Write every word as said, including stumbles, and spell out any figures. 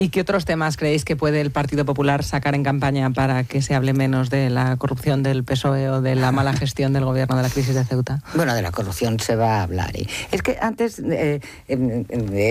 ¿Y qué otros temas creéis que puede el Partido Popular sacar en campaña para que se hable menos de la corrupción del P S O E o de la mala gestión del gobierno de la crisis de Ceuta? Bueno, de la corrupción se va a hablar. ¿eh? Es que antes... Eh, eh, eh,